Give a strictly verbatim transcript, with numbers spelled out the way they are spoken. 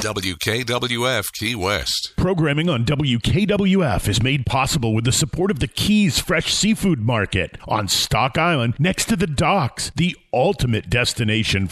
W K W F Key West. Programming on W K W F is made possible with the support of the Keys Fresh Seafood Market on Stock Island next to the docks, the ultimate destination